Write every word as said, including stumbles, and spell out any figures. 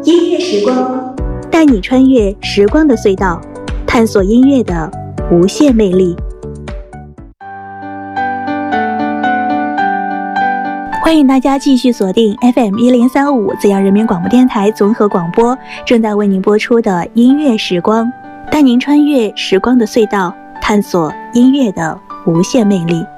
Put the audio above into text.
音乐时光， 带你穿越时光的隧道，探索音乐的无限魅力。欢迎大家继续锁定 F M 一零三五资阳人民广播电台综合广播，正在为您播出的音乐时光，带您穿越时光的隧道，探索音乐的无限魅力。